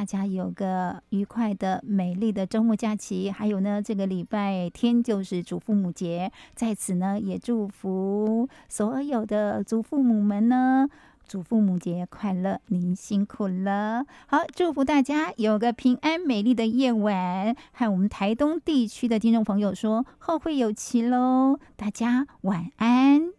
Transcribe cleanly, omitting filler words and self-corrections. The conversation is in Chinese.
家有个愉快的美丽的周末假期。还有呢，这个礼拜天就是祖父母节，在此呢也祝福所有的祖父母们呢，祖父母节快乐，您辛苦了。好，祝福大家有个平安美丽的夜晚。和我们台东地区的听众朋友说，后会有期喽，大家晚安。